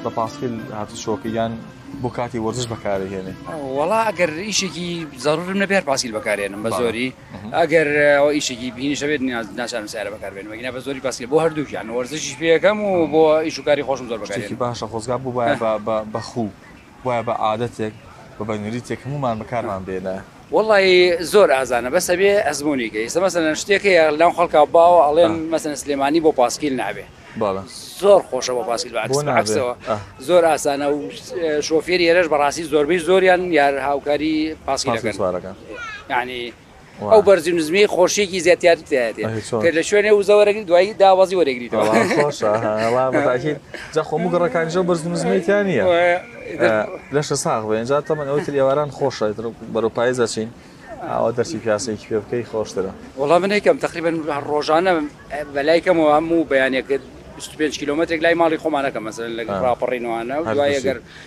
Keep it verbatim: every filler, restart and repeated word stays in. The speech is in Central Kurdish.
بە پاسکیل هاتو شۆکیان بۆ کاتی وەرزش بەکارهێنێ وەڵا ئەگەر ئیشێکی زەڕورم نەبێت پاسکیل بەکارێنم بە زۆری ئەگەر ئەو ئیشێکی بینیشە بێت ناچارم سیارە بەکاربێنم وەگینا بە زۆری پاسکیل بۆ هەردووکیان وەرزشیش پێەکەم و بۆ ئیش و کاری خۆشم زۆر بەکارێنم باشە خۆزگا بوو وایە بە خوو وایە بە عادەتێک بە بەنووریتێک هەمومان بەکارمان بێنە وڵی زۆر ئازانە بەسە بێ ئەزممویکە ئێستا مەسەن شتێکەیە لەم خەڵکا باوە ئەڵێن مەسەن سلێمانی بۆ پاسکیل نابێ زۆر خۆشە بۆ پاسکیل بەعکسەوە زۆر ئاسانە و شۆفێری ێرەش بەڕاستی زۆربەی زۆریان یار هاوکاری پاسکیلەکەن یعنی ئەو بەرزی نزمی خۆشیێکی زیاتیات کە لە شوێنێ و زەوەرەگری دوایی داوازی وەرەگریتەوە جا خۆم و گەڕەکانیشە بەرز نزمیتیان نییە لەشە ساغ بێ ئەنجا تەمەن ئەوەی ئێواران خۆشە بەرەو پاییز دەچین ئەوە دەرسی پیاسەیەکی پێ بکەی خۆشترە وەڵام من یەکەم تقریبا ڕۆژانە بەلایکەم و هەموو بەیانێکرد بیست و پێنج کیلۆمەترێک لای ماڵی خۆمانەکەم مەسەلەن لەگەڵ ڕاپەڕینەوەانە و دوای ئەگەر